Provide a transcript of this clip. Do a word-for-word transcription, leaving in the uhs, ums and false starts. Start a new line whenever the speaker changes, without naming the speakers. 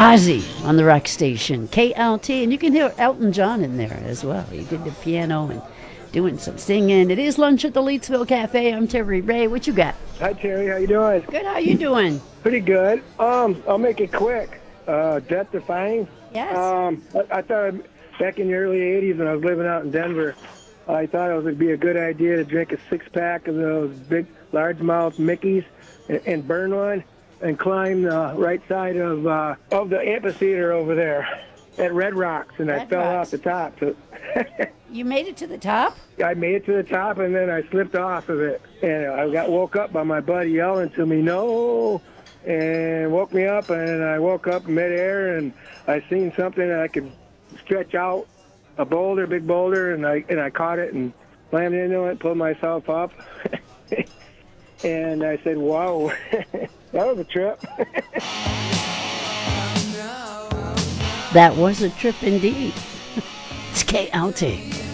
Ozzy on the rock station, K L T, and you can hear Elton John in there as well. He did the piano and doing some singing. It is lunch at the Leedsville Cafe. I'm Terry Ray. What you got?
Hi, Terry. How you doing?
Good. How you doing?
Pretty good. Um, I'll make it quick. Uh, death defying.
Yes.
Um, I, I thought back in the early eighties when I was living out in Denver, I thought it would be a good idea to drink a six-pack of those big, largemouth Mickeys and, and burn one and climb the right side of uh, of the amphitheater over there at Red Rocks, and
Red
I fell
Rocks.
off the top. So
You made it to the top?
I made it to the top, and then I slipped off of it. And I got woke up by my buddy yelling to me, "No!" and woke me up, and I woke up midair, and I seen something that I could stretch out, a boulder, big boulder, and I and I caught it and slammed into it, pulled myself up, and I said, "Wow, that was a trip."
That was a trip indeed. It's K L T.